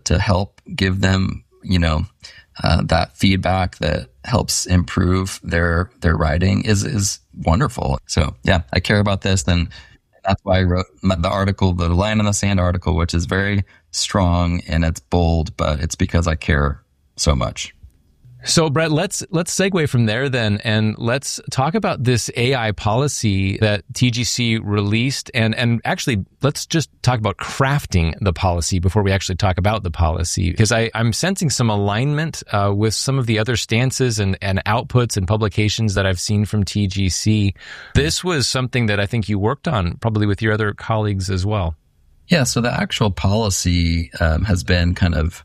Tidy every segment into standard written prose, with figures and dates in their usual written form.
to help give them, that feedback that helps improve their writing is wonderful. So yeah, I care about this. Then that's why I wrote the article, the Line in the Sand article, which is very strong and it's bold, but it's because I care so much. So Brett, let's segue from there then, and let's talk about this AI policy that TGC released, and actually let's just talk about crafting the policy before we actually talk about the policy, because I'm sensing some alignment with some of the other stances and outputs and publications that I've seen from TGC. This was something that I think you worked on probably with your other colleagues as well. Yeah, so the actual policy has been kind of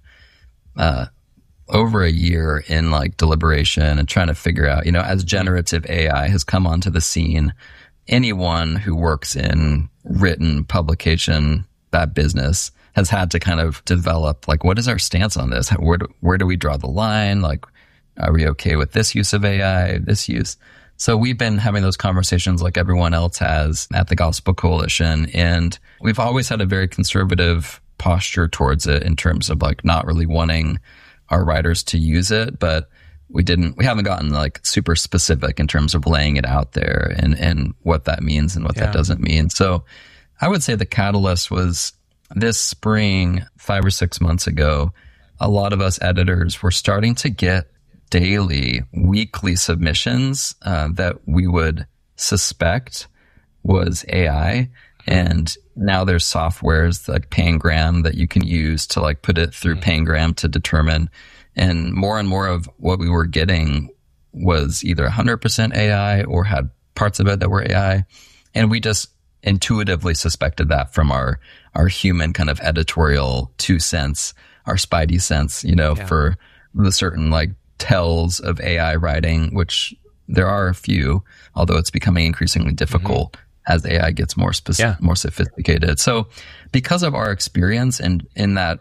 over a year in like deliberation and trying to figure out, as generative AI has come onto the scene, anyone who works in written publication, that business, has had to kind of develop, like, what is our stance on this? Where do we draw the line? Like, are we okay with this use of AI, this use? So we've been having those conversations like everyone else has at the Gospel Coalition. And we've always had a very conservative posture towards it in terms of like not really wanting our writers to use it, but we haven't gotten like super specific in terms of laying it out there and what that means and what that doesn't mean. So I would say the catalyst was this spring, 5 or 6 months ago. A lot of us editors were starting to get daily, weekly submissions that we would suspect was AI. And now there's softwares like Pangram that you can use to like put it through Pangram to determine. And more of what we were getting was either 100% AI or had parts of it that were AI. And we just intuitively suspected that from our human kind of editorial 2 cents, our spidey sense, for the certain like tells of AI writing, which there are a few, although it's becoming increasingly difficult as AI gets more more sophisticated. So because of our experience and in that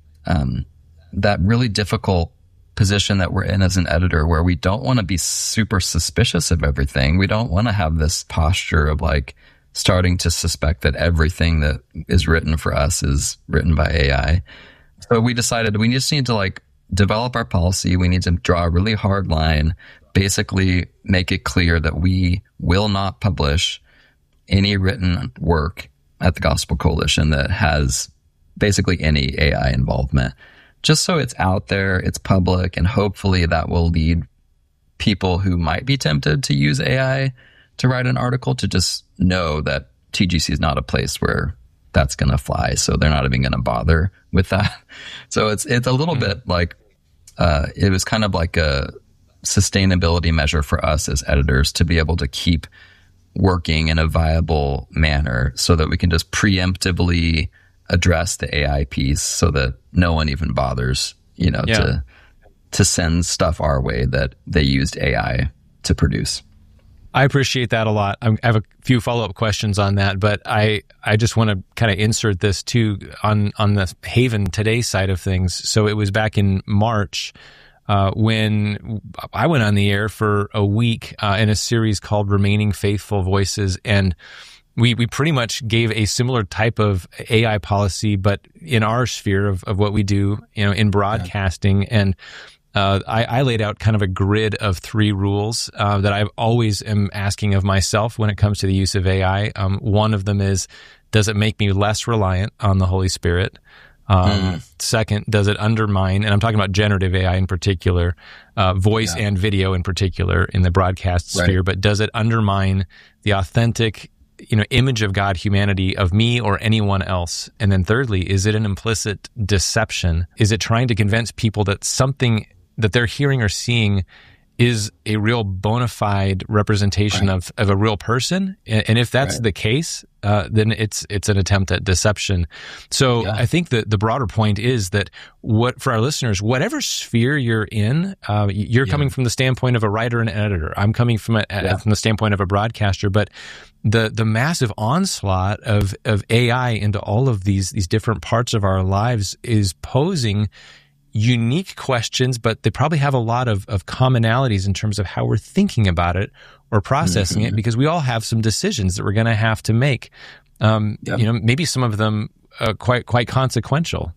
really difficult position that we're in as an editor, where we don't want to be super suspicious of everything. We don't want to have this posture of like starting to suspect that everything that is written for us is written by AI. So we decided we just need to like develop our policy. We need to draw a really hard line, basically make it clear that we will not publish any written work at the Gospel Coalition that has basically any AI involvement, just so it's out there, it's public, and hopefully that will lead people who might be tempted to use AI to write an article to just know that TGC is not a place where that's going to fly, so they're not even going to bother with that. So it's a little bit like it was kind of like a sustainability measure for us as editors to be able to keep working in a viable manner so that we can just preemptively address the AI piece so that no one even bothers, to send stuff our way that they used AI to produce. I appreciate that a lot. I have a few follow-up questions on that, but I just want to kind of insert this too on the Haven Today side of things. So it was back in March when I went on the air for a week in a series called Remaining Faithful Voices, and we pretty much gave a similar type of AI policy, but in our sphere of what we do, in broadcasting. Yeah. And I laid out kind of a grid of 3 rules that I always am asking of myself when it comes to the use of AI. One of them is, does it make me less reliant on the Holy Spirit? Second, does it undermine, and I'm talking about generative AI in particular, voice and video in particular in the broadcast sphere, but does it undermine the authentic image of God, humanity, of me or anyone else? And then thirdly, is it an implicit deception? Is it trying to convince people that something that they're hearing or seeing is a real bona fide representation of a real person? And if that's the case, then it's an attempt at deception. So I think that the broader point is that for our listeners, whatever sphere you're in, you're coming from the standpoint of a writer and an editor. I'm coming from the standpoint of a broadcaster, but the massive onslaught of AI into all of these different parts of our lives is posing unique questions, but they probably have a lot of commonalities in terms of how we're thinking about it or processing it, because we all have some decisions that we're going to have to make. Maybe some of them quite consequential.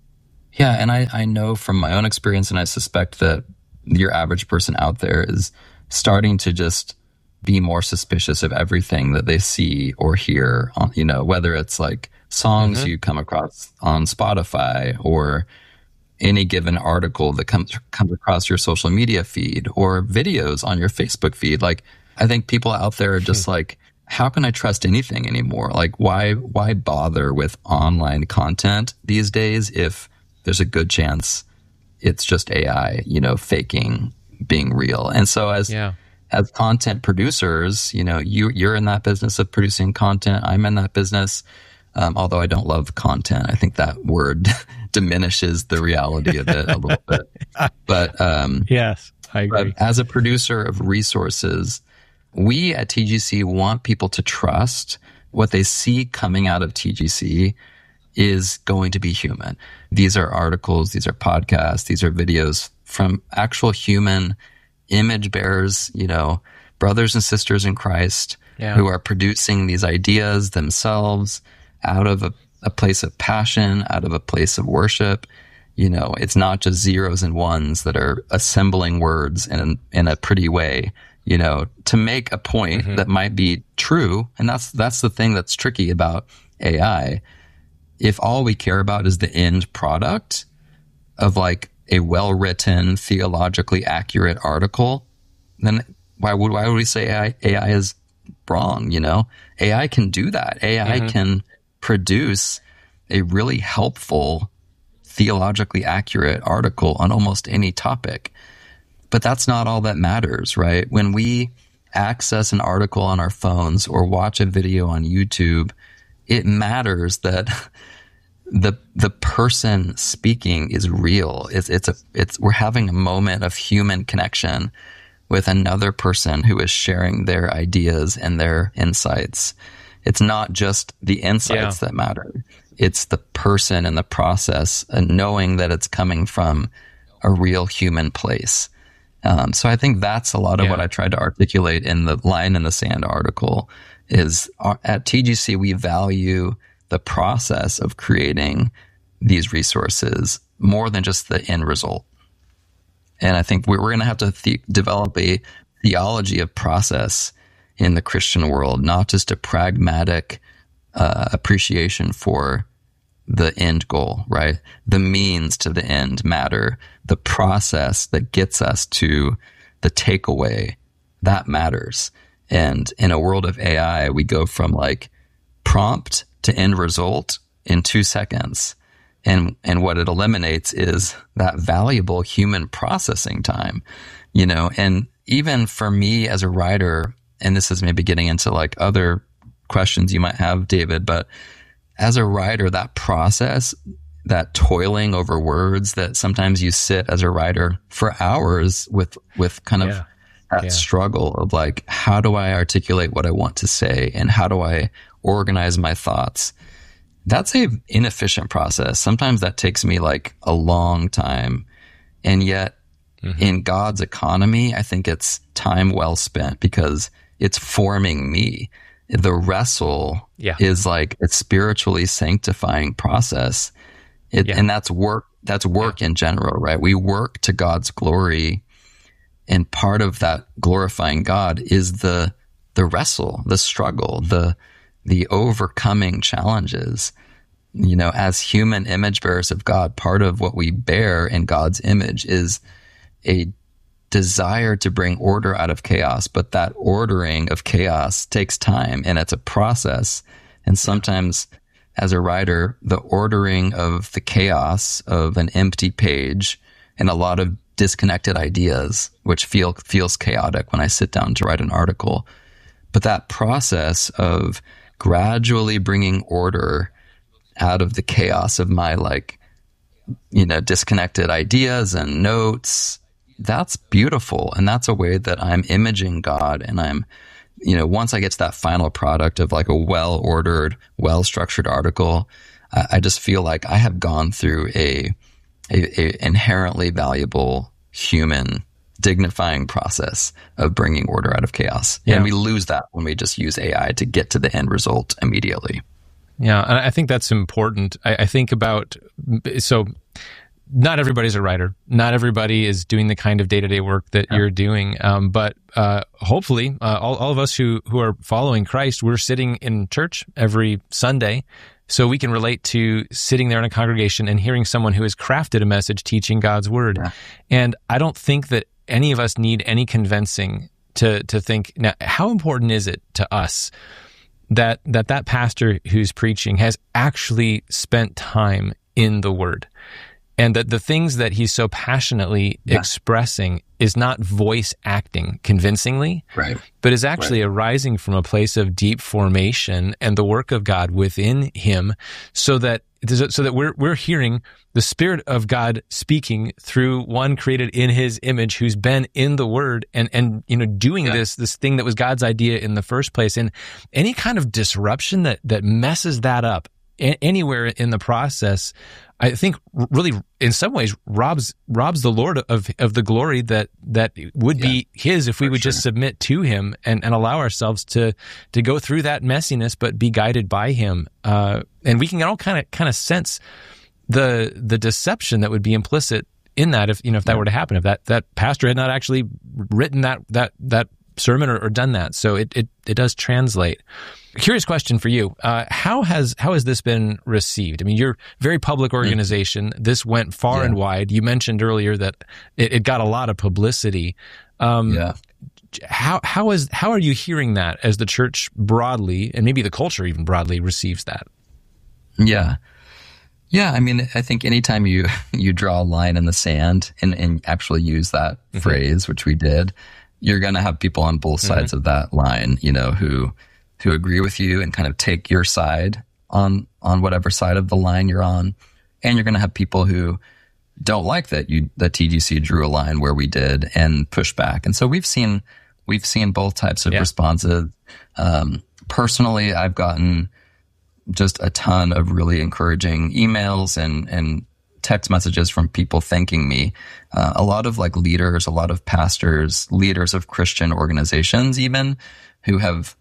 Yeah, and I know from my own experience, and I suspect that your average person out there is starting to just be more suspicious of everything that they see or hear on, whether it's like songs you come across on Spotify or any given article that comes across your social media feed or videos on your Facebook feed. Like, I think people out there are just like, how can I trust anything anymore? Like, why bother with online content these days if there's a good chance it's just AI, faking being real? And so as content producers, you're in that business of producing content. I'm in that business. Although I don't love content, I think that word diminishes the reality of it a little bit. But yes, I agree. But as a producer of resources, we at TGC want people to trust what they see coming out of TGC is going to be human. These are articles, these are podcasts, these are videos from actual human image bearers, brothers and sisters in Christ who are producing these ideas themselves out of a place of passion, out of a place of worship. It's not just zeros and ones that are assembling words in a pretty way, to make a point that might be true. And that's the thing that's tricky about AI. If all we care about is the end product of like a well-written, theologically accurate article, then why would we say AI is wrong? AI can do that. AI can produce a really helpful, theologically accurate article on almost any topic. But that's not all that matters, right? When we access an article on our phones or watch a video on YouTube, it matters that the person speaking is real. We're having a moment of human connection with another person who is sharing their ideas and their insights. It's not just the insights that matter. It's the person and the process and knowing that it's coming from a real human place. So I think that's a lot of what I tried to articulate in the Line in the Sand article is at TGC, we value the process of creating these resources more than just the end result. And I think we're going to have to develop a theology of process in the Christian world, not just a pragmatic appreciation for the end goal, right? The means to the end matter. The process that gets us to the takeaway, that matters. And in a world of AI, we go from like prompt to end result in 2 seconds. And what it eliminates is that valuable human processing time, and even for me as a writer, and this is maybe getting into like other questions you might have, David, but as a writer, that process, that toiling over words that sometimes you sit as a writer for hours with kind of that struggle of like, how do I articulate what I want to say? And how do I organize my thoughts? That's a inefficient process. Sometimes that takes me like a long time. And yet in God's economy, I think it's time well spent because it's forming me. The wrestle is like a spiritually sanctifying process. And that's work. That's work in general, right? We work to God's glory. And part of that glorifying God is the wrestle, the struggle, the overcoming challenges. As human image bearers of God, part of what we bear in God's image is a desire to bring order out of chaos, but that ordering of chaos takes time and it's a process. And sometimes as a writer, the ordering of the chaos of an empty page and a lot of disconnected ideas, which feels chaotic when I sit down to write an article. But that process of gradually bringing order out of the chaos of my disconnected ideas and notes, that's beautiful. And that's a way that I'm imaging God. And I'm, once I get to that final product of like a well-ordered, well-structured article, I just feel like I have gone through a inherently valuable human dignifying process of bringing order out of chaos. Yeah. And we lose that when we just use AI to get to the end result immediately. Yeah, and I think that's important. I think about, so not everybody's a writer. Not everybody is doing the kind of day-to-day work that you're doing. But hopefully, all of us who are following Christ, we're sitting in church every Sunday, so we can relate to sitting there in a congregation and hearing someone who has crafted a message teaching God's word. Yeah. And I don't think that any of us need any convincing to think, now, how important is it to us that pastor who's preaching has actually spent time in the Word, and that the things that he's so passionately expressing is not voice acting convincingly, right, but is actually arising from a place of deep formation and the work of God within him, so that we're hearing the Spirit of God speaking through one created in His image, who's been in the Word and doing this thing that was God's idea in the first place. And any kind of disruption that messes that up anywhere in the process, I think really in some ways robs the Lord of the glory that would be His if we would just submit to Him and allow ourselves to go through that messiness, but be guided by Him. And we can all kind of sense the deception that would be implicit in that if that were to happen, if that pastor had not actually written that sermon or done that. So it does translate. Curious question for you. How has this been received? I mean, you're a very public organization. This went far and wide. You mentioned earlier that it got a lot of publicity. How are you hearing that as the church broadly, and maybe the culture even broadly, receives that? Yeah. I mean, I think anytime you draw a line in the sand and actually use that phrase, which we did, you're going to have people on both sides of that line, who agree with you and kind of take your side on whatever side of the line you're on. And you're going to have people who don't like that TGC drew a line where we did and push back. And so we've seen both types of responses. Personally, I've gotten just a ton of really encouraging emails and text messages from people thanking me. A lot of leaders, a lot of pastors, leaders of Christian organizations even, who have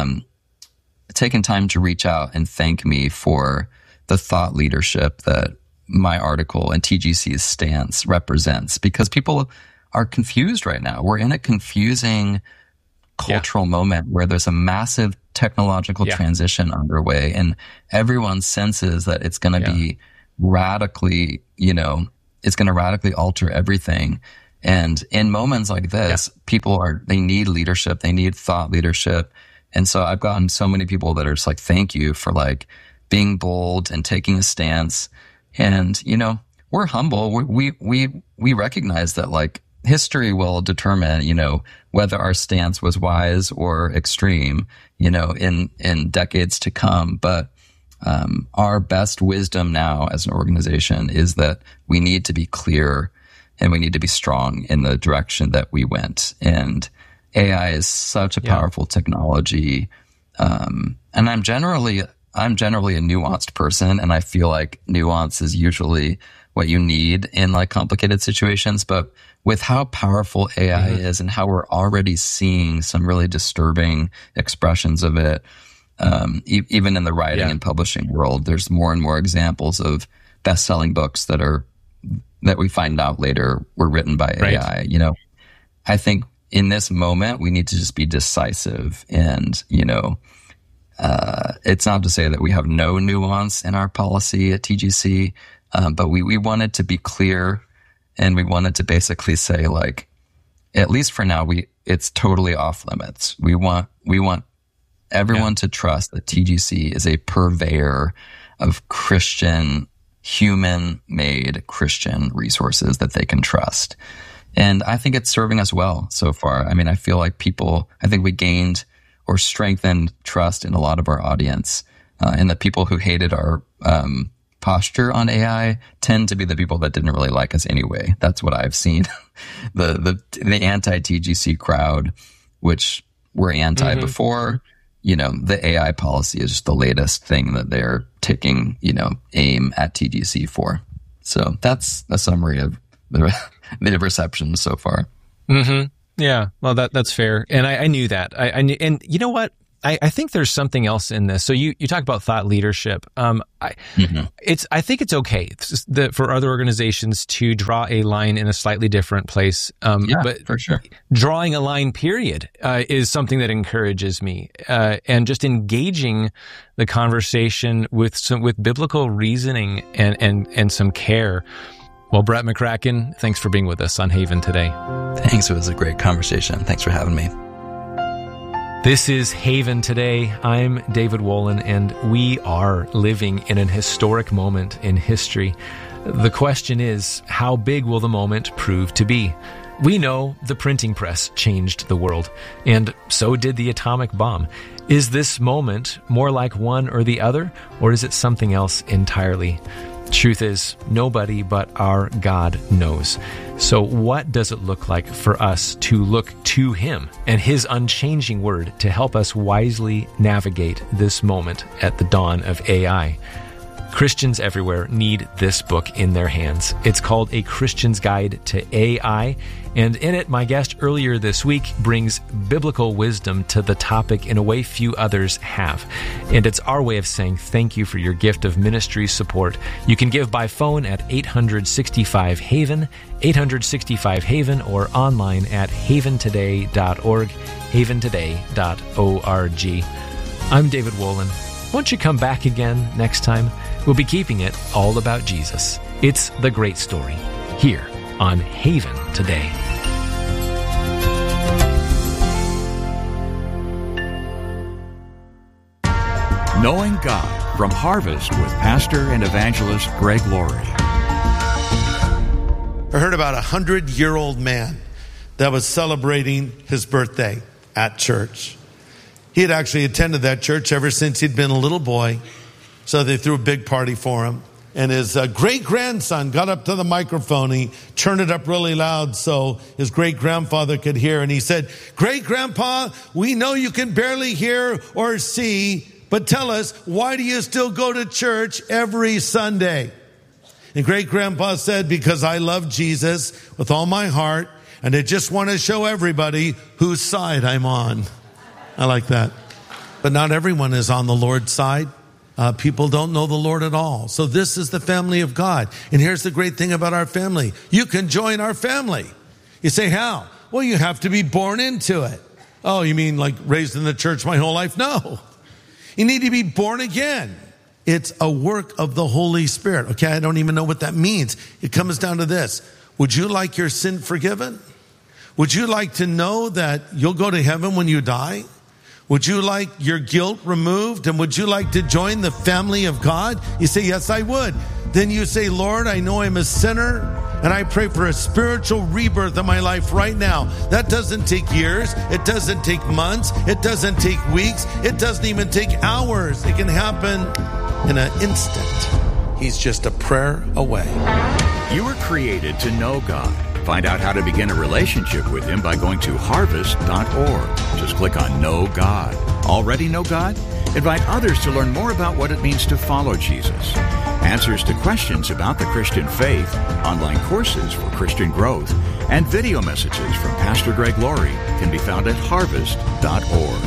taken time to reach out and thank me for the thought leadership that my article and TGC's stance represents, because people are confused right now. We're in a confusing cultural moment where there's a massive technological transition underway, and everyone senses that it's going to be radically, it's going to radically alter everything. And in moments like this, people they need leadership, they need thought leadership. And so I've gotten so many people that are just thank you for being bold and taking a stance. And, we're humble. We recognize that history will determine, whether our stance was wise or extreme, in decades to come. But, our best wisdom now as an organization is that we need to be clear and we need to be strong in the direction that we went. And AI is such a powerful technology. And I'm generally a nuanced person, and I feel like nuance is usually what you need in complicated situations. But with how powerful AI is and how we're already seeing some really disturbing expressions of it, even in the writing and publishing world, there's more and more examples of best-selling books that we find out later were written by AI. I think in this moment, we need to just be decisive. And, it's not to say that we have no nuance in our policy at TGC, but we wanted to be clear, and we wanted to basically say, at least for now, it's totally off limits. We want everyone to trust that TGC is a purveyor of Christian, human-made Christian resources that they can trust. And I think it's serving us well so far. I mean, I feel like I think we gained or strengthened trust in a lot of our audience. And the people who hated our posture on AI tend to be the people that didn't really like us anyway. That's what I've seen. The anti-TGC crowd, which were anti before, the AI policy is just the latest thing that they're taking, aim at TGC for. So that's a summary of the reception so far. Yeah, well, that's fair, and I knew that. I knew, and you know what? I think there's something else in this. So you talk about thought leadership. I think it's okay for other organizations to draw a line in a slightly different place. But for sure. Drawing a line, period, is something that encourages me. And just engaging the conversation with biblical reasoning and some care. Well, Brett McCracken, thanks for being with us on Haven today. Thanks. It was a great conversation. Thanks for having me. This is Haven Today. I'm David Wolin, and we are living in an historic moment in history. The question is, how big will the moment prove to be? We know the printing press changed the world, and so did the atomic bomb. Is this moment more like one or the other, or is it something else entirely? Truth is, nobody but our God knows. So what does it look like for us to look to Him and His unchanging word to help us wisely navigate this moment at the dawn of AI? Christians everywhere need this book in their hands. It's called A Christian's Guide to AI, and in it, my guest earlier this week brings biblical wisdom to the topic in a way few others have. And it's our way of saying thank you for your gift of ministry support. You can give by phone at 865-HAVEN, 865-HAVEN, or online at haventoday.org, haventoday.org. I'm David Wolin. Won't you come back again next time? We'll be keeping it all about Jesus. It's the great story here on Haven Today. Knowing God from Harvest with pastor and evangelist Greg Laurie. I heard about a 100-year-old man that was celebrating his birthday at church. He had actually attended that church ever since he'd been a little boy. So they threw a big party for him. And his great-grandson got up to the microphone. He turned it up really loud so his great-grandfather could hear. And he said, "Great-grandpa, we know you can barely hear or see, but tell us, why do you still go to church every Sunday?" And great-grandpa said, "Because I love Jesus with all my heart, and I just want to show everybody whose side I'm on." I like that. But not everyone is on the Lord's side. People don't know the Lord at all. So this is the family of God. And here's the great thing about our family. You can join our family. You say, how? Well, you have to be born into it. Oh, you mean like raised in the church my whole life? No. You need to be born again. It's a work of the Holy Spirit. Okay, I don't even know what that means. It comes down to this. Would you like your sin forgiven? Would you like to know that you'll go to heaven when you die? Would you like your guilt removed? And would you like to join the family of God? You say, yes, I would. Then you say, Lord, I know I'm a sinner, and I pray for a spiritual rebirth in my life right now. That doesn't take years. It doesn't take months. It doesn't take weeks. It doesn't even take hours. It can happen in an instant. He's just a prayer away. You were created to know God. Find out how to begin a relationship with Him by going to harvest.org. Just click on Know God. Already know God? Invite others to learn more about what it means to follow Jesus. Answers to questions about the Christian faith, online courses for Christian growth, and video messages from Pastor Greg Laurie can be found at harvest.org.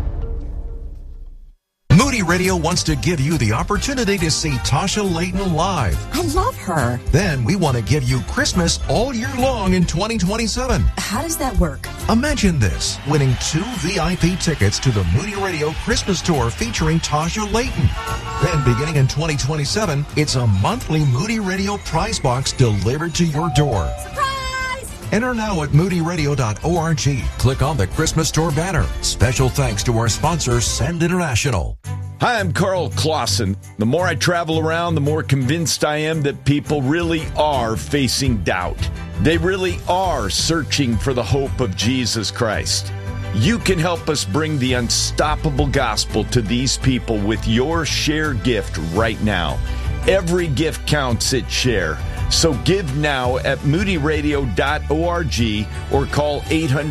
Moody Radio wants to give you the opportunity to see Tasha Layton live. I love her. Then we want to give you Christmas all year long in 2027. How does that work? Imagine this, winning 2 VIP tickets to the Moody Radio Christmas Tour featuring Tasha Layton. Then beginning in 2027, it's a monthly Moody Radio prize box delivered to your door. Surprise! Enter now at moodyradio.org. Click on the Christmas Tour banner. Special thanks to our sponsor, Send International. Hi, I'm Carl Clausen. The more I travel around, the more convinced I am that people really are facing doubt. They really are searching for the hope of Jesus Christ. You can help us bring the unstoppable gospel to these people with your Share gift right now. Every gift counts at Share. So give now at moodyradio.org or call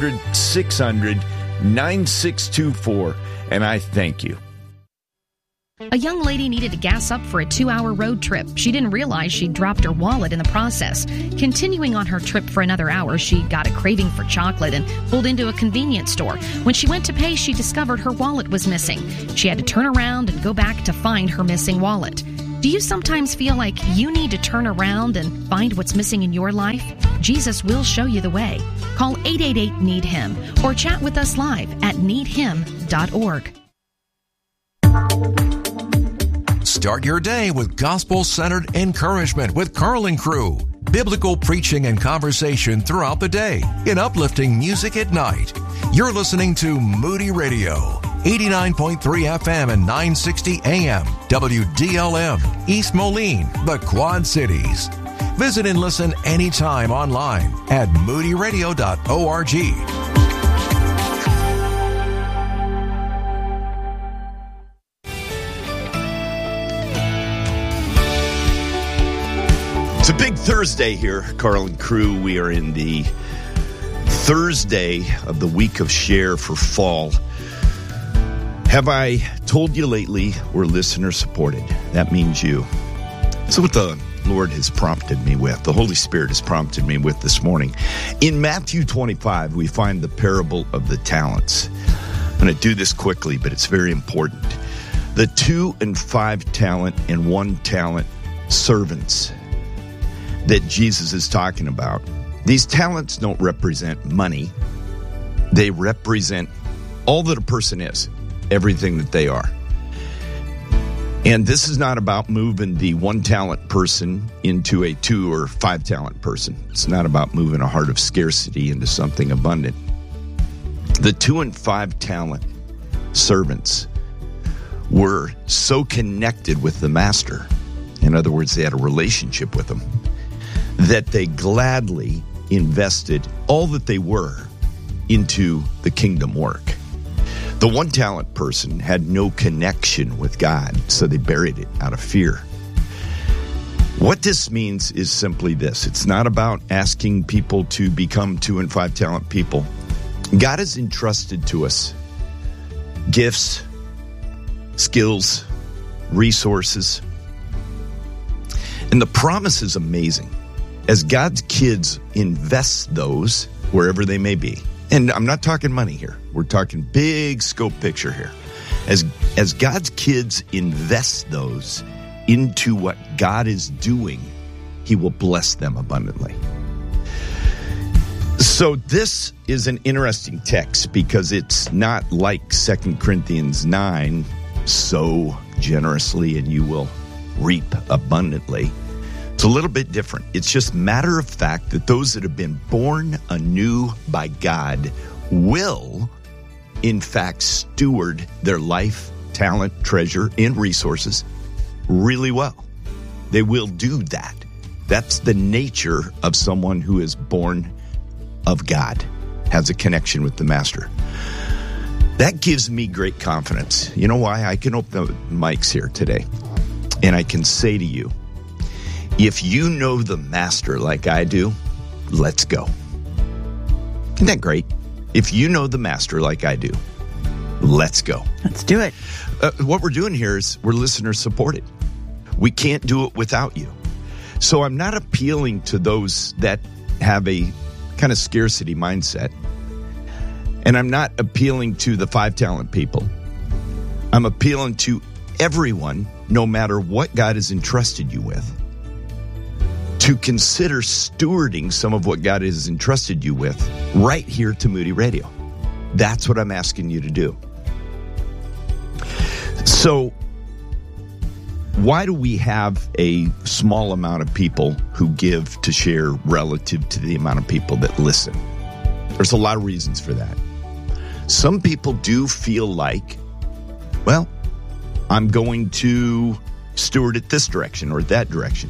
800-600-9624. And I thank you. A young lady needed to gas up for a 2-hour road trip. She didn't realize she'd dropped her wallet in the process. Continuing on her trip for another hour, she got a craving for chocolate and pulled into a convenience store. When she went to pay, she discovered her wallet was missing. She had to turn around and go back to find her missing wallet. Do you sometimes feel like you need to turn around and find what's missing in your life? Jesus will show you the way. Call 888-NEED-HIM or chat with us live at needhim.org. Start your day with gospel-centered encouragement with Carl and Crew. Biblical preaching and conversation throughout the day in uplifting music at night. You're listening to Moody Radio, 89.3 FM and 960 AM, WDLM, East Moline, the Quad Cities. Visit and listen anytime online at moodyradio.org. It's a big Thursday here, Carl and Crew. We are in the Thursday of the week of Share for fall. Have I told you lately we're listener supported? That means you. That's what the Lord has prompted me with. The Holy Spirit has prompted me with this morning. In Matthew 25, we find the parable of the talents. I'm going to do this quickly, but it's very important. The 2 and 5 talent and 1 talent servants that Jesus is talking about. These talents don't represent money. They represent all that a person is, everything that they are. And this is not about moving the 1 talent person into a 2 or 5 talent person. It's not about moving a heart of scarcity into something abundant. The 2 and 5 talent servants were so connected with the master. In other words, they had a relationship with him, that they gladly invested all that they were into the kingdom work. The 1 talent person had no connection with God, so they buried it out of fear. What this means is simply this. It's not about asking people to become 2 and 5 talent people. God has entrusted to us gifts, skills, resources, and the promise is amazing. As God's kids invest those wherever they may be, and I'm not talking money here, we're talking big scope picture here. As God's kids invest those into what God is doing, He will bless them abundantly. So this is an interesting text because it's not like 2 Corinthians 9, sow generously and you will reap abundantly. It's a little bit different. It's just matter of fact that those that have been born anew by God will, in fact, steward their life, talent, treasure, and resources really well. They will do that. That's the nature of someone who is born of God, has a connection with the Master. That gives me great confidence. You know why? I can open the mics here today, and I can say to you, if you know the Master like I do, let's go. Isn't that great? If you know the Master like I do, let's go. Let's do it. What we're doing here is we're listener supported. We can't do it without you. So I'm not appealing to those that have a kind of scarcity mindset. And I'm not appealing to the 5 talent people. I'm appealing to everyone, no matter what God has entrusted you with, to consider stewarding some of what God has entrusted you with right here to Moody Radio. That's what I'm asking you to do. So, why do we have a small amount of people who give to Share relative to the amount of people that listen? There's a lot of reasons for that. Some people do feel like, well, I'm going to steward it this direction or that direction.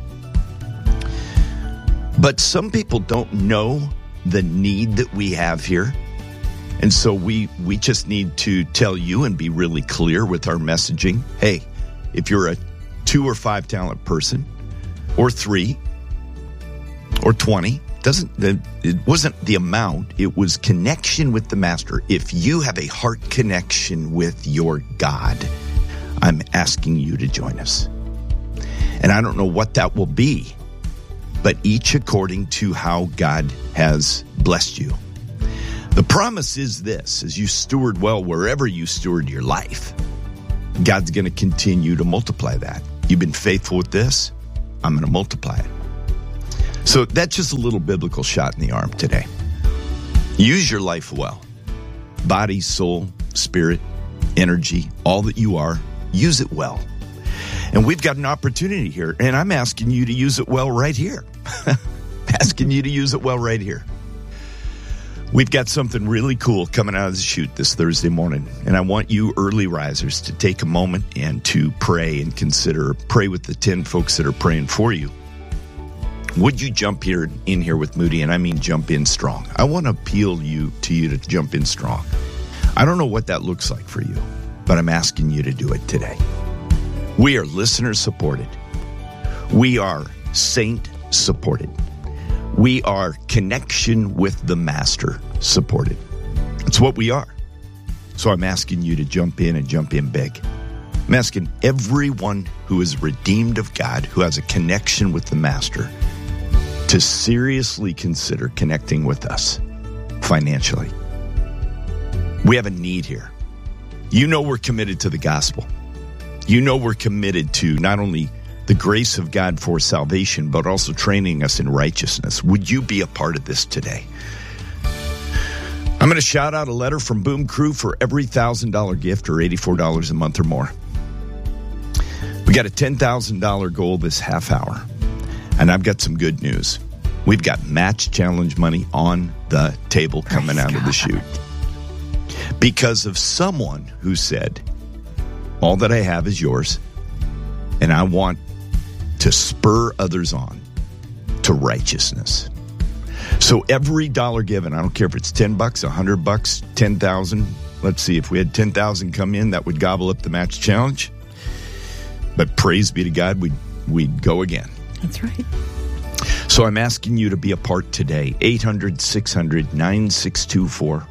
But some people don't know the need that we have here. And so we just need to tell you and be really clear with our messaging. Hey, if you're a 2 or 5 talent person, or 3, or 20, it wasn't the amount, it was connection with the Master. If you have a heart connection with your God, I'm asking you to join us. And I don't know what that will be, but each according to how God has blessed you. The promise is this: as you steward well wherever you steward your life, God's going to continue to multiply that. You've been faithful with this, I'm going to multiply it. So that's just a little biblical shot in the arm today. Use your life well. Body, soul, spirit, energy, all that you are, use it well. And we've got an opportunity here, and I'm asking you to use it well right here. Asking you to use it well right here. We've got something really cool coming out of the chute this Thursday morning, and I want you early risers to take a moment and to pray and pray with the 10 folks that are praying for you. Would you jump in here with Moody? And I mean jump in strong. I want to appeal to you to jump in strong. I don't know what that looks like for you, but I'm asking you to do it today. We are listener supported. We are saint supported. We are connection with the Master supported. It's what we are. So I'm asking you to jump in and jump in big. I'm asking everyone who is redeemed of God, who has a connection with the Master, to seriously consider connecting with us financially. We have a need here. You know we're committed to the gospel. You know we're committed to not only the grace of God for salvation, but also training us in righteousness. Would you be a part of this today? I'm going to shout out a letter from Boom Crew for every $1,000 gift or $84 a month or more. We got a $10,000 goal this half hour, and I've got some good news. We've got match challenge money on the table coming out of the chute because of someone who said, all that I have is yours, and I want to spur others on to righteousness. So every dollar given, I don't care if it's $10, $100, 10,000. Let's see, if we had 10,000 come in, that would gobble up the match challenge. But praise be to God, we'd go again. That's right. So I'm asking you to be a part today. 800-600-9624.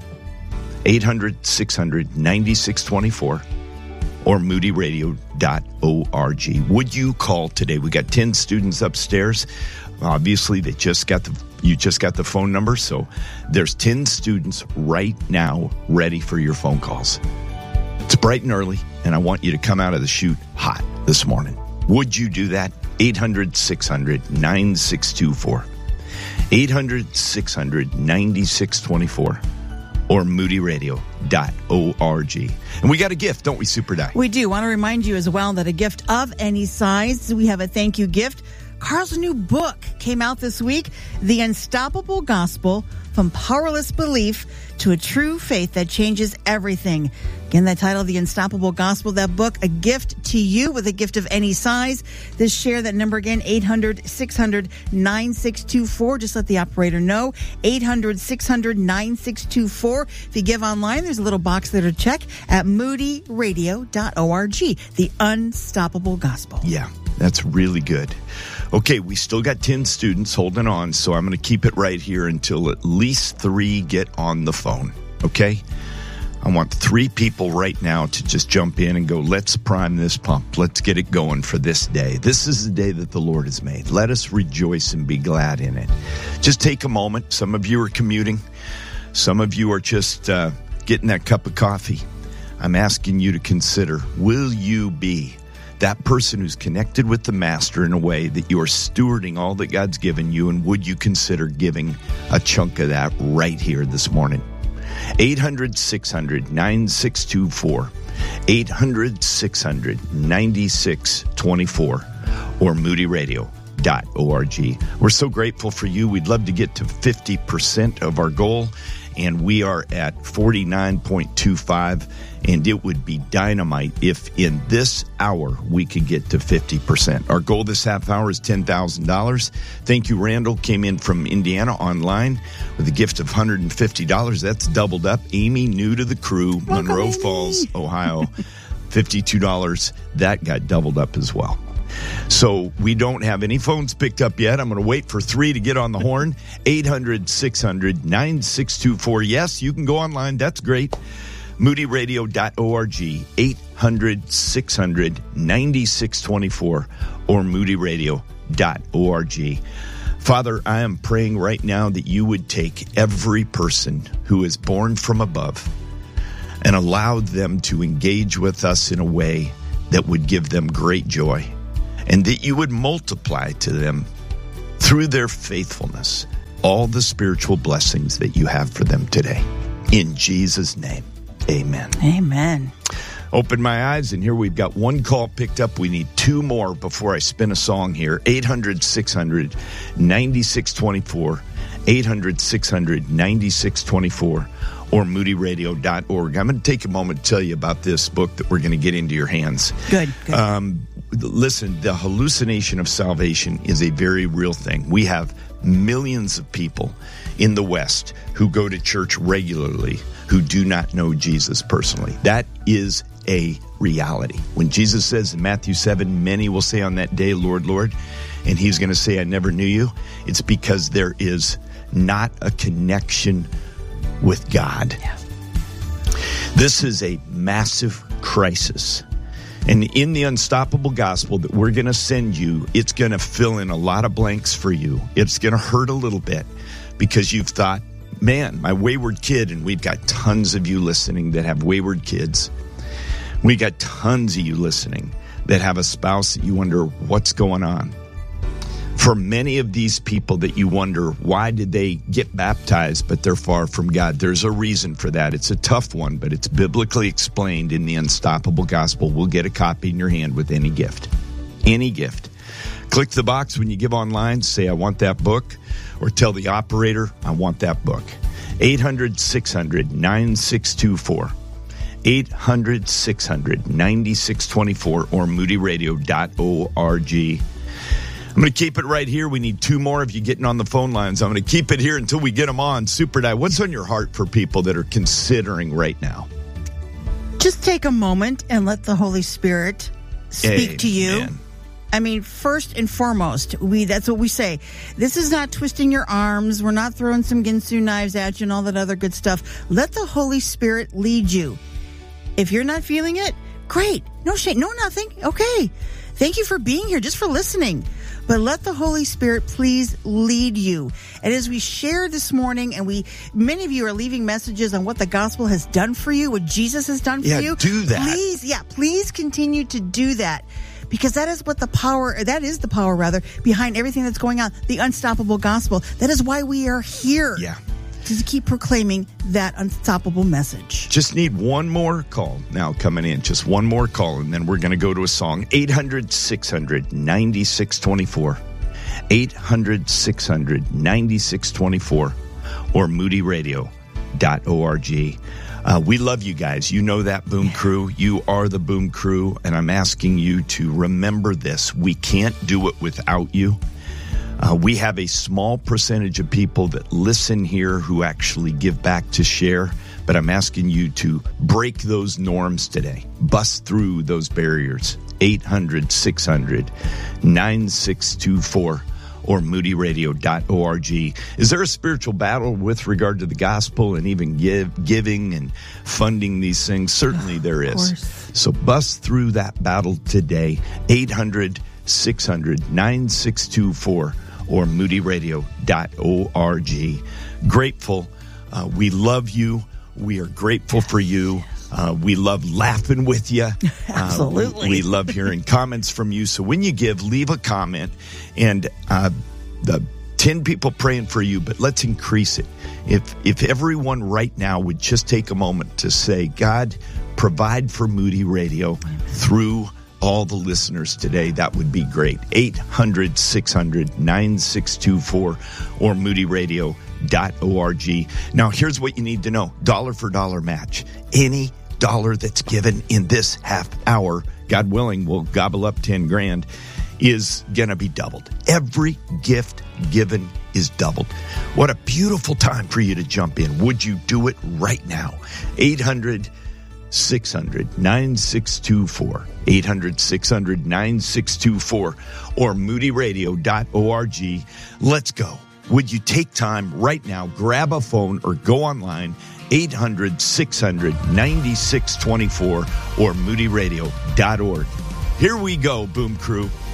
800-600-9624. Or moodyradio.org. Would you call today? We got 10 students upstairs. Obviously, you just got the phone number, so there's 10 students right now ready for your phone calls. It's bright and early, and I want you to come out of the chute hot this morning. Would you do that? 800-600-9624. 800-600-9624. Or moodyradio.org. And we got a gift, don't we, Super Di? We do. Want to remind you as well that a gift of any size, we have a thank you gift. Carl's new book came out this week, The Unstoppable Gospel, From Powerless Belief to a True Faith That Changes Everything. Again, that title, The Unstoppable Gospel, that book, a gift to you with a gift of any size. This share that number again, 800-600-9624. Just let the operator know, 800-600-9624. If you give online, there's a little box there to check at moodyradio.org. The Unstoppable Gospel. Yeah, that's really good. Okay, we still got 10 students holding on, so I'm going to keep it right here until at least 3 get on the phone, okay? I want 3 people right now to just jump in and go, let's prime this pump. Let's get it going for this day. This is the day that the Lord has made. Let us rejoice and be glad in it. Just take a moment. Some of you are commuting. Some of you are just getting that cup of coffee. I'm asking you to consider, will you be that person who's connected with the Master in a way that you are stewarding all that God's given you, and would you consider giving a chunk of that right here this morning? 800-600-9624. 800-600-9624. Or moodyradio.org. We're so grateful for you. We'd love to get to 50% of our goal, and we are at 49.25, and it would be dynamite if in this hour we could get to 50%. Our goal this half hour is $10,000. Thank you, Randall. Came in from Indiana online with a gift of $150. That's doubled up. Amy, new to the crew, Welcome, Monroe Amy. Falls, Ohio, $52. That got doubled up as well. So we don't have any phones picked up yet. I'm going to wait for 3 to get on the horn. 800-600-9624. Yes, you can go online. That's great. moodyradio.org, 800-600-9624, or moodyradio.org. Father, I am praying right now that you would take every person who is born from above and allow them to engage with us in a way that would give them great joy, and that you would multiply to them through their faithfulness all the spiritual blessings that you have for them today. In Jesus' name, amen. Amen. Open my eyes, and here we've got one call picked up. We need two more before I spin a song here. 800-600-9624, 800-600-9624, or moodyradio.org. I'm going to take a moment to tell you about this book that we're going to get into your hands. Good. Listen, the hallucination of salvation is a very real thing. We have millions of people in the West who go to church regularly who do not know Jesus personally. That is a reality. When Jesus says in Matthew 7, many will say on that day, Lord, Lord, and he's going to say, I never knew you, it's because there is not a connection with God. Yeah. This is a massive crisis. And in the Unstoppable Gospel that we're going to send you, it's going to fill in a lot of blanks for you. It's going to hurt a little bit because you've thought, man, my wayward kid, and we've got tons of you listening that have wayward kids. We got tons of you listening that have a spouse that you wonder what's going on. For many of these people that you wonder, why did they get baptized, but they're far from God? There's a reason for that. It's a tough one, but it's biblically explained in the Unstoppable Gospel. We'll get a copy in your hand with any gift. Any gift. Click the box when you give online, say, I want that book, or tell the operator, I want that book. 800-600-9624. 800-600-9624, or moodyradio.org. I'm going to keep it right here. We need two more of you getting on the phone lines. I'm going to keep it here until we get them on. Super Dad, what's on your heart for people that are considering right now? Just take a moment and let the Holy Spirit speak to you. Amen. I mean, first and foremost, that's what we say. This is not twisting your arms. We're not throwing some Ginsu knives at you and all that other good stuff. Let the Holy Spirit lead you. If you're not feeling it, great. No shame. No nothing. Okay. Thank you for being here, just for listening. But let the Holy Spirit please lead you. And as we share this morning, and many of you are leaving messages on what the gospel has done for you, what Jesus has done for you. Do that. Please continue to do that. Because that is the power behind everything that's going on. The unstoppable gospel. That is why we are here. Yeah. To keep proclaiming that unstoppable message. Just need one more call now coming in. Just one more call, and then we're going to go to a song. 800-600-9624. 800-600-9624. Or moodyradio.org. We love you guys. You know that, Boom Crew. You are the Boom Crew, and I'm asking you to remember this. We can't do it without you. We have a small percentage of people that listen here who actually give back to share, but I'm asking you to break those norms today. Bust through those barriers. 800-600-9624 or moodyradio.org. Is there a spiritual battle with regard to the gospel and even giving and funding these things? Certainly there is. So bust through that battle today. 800-600-9624 or moodyradio.org. Grateful. We love you. We are grateful for you. We love laughing with you. Absolutely. We love hearing comments from you. So when you give, leave a comment. And the 10 people praying for you, but let's increase it. If everyone right now would just take a moment to say, God, provide for Moody Radio through all the listeners today, that would be great. 800-600-9624 or moodyradio.org. Now, here's what you need to know. Dollar for dollar match. Any dollar that's given in this half hour, God willing, we'll gobble up 10 grand, is going to be doubled. Every gift given is doubled. What a beautiful time for you to jump in. Would you do it right now? 800-600-9624. 800-600-9624 or moodyradio.org. Let's go. would you take time right now, grab a phone or go online, 800-600-9624 or moodyradio.org. Here we go, Boom Crew.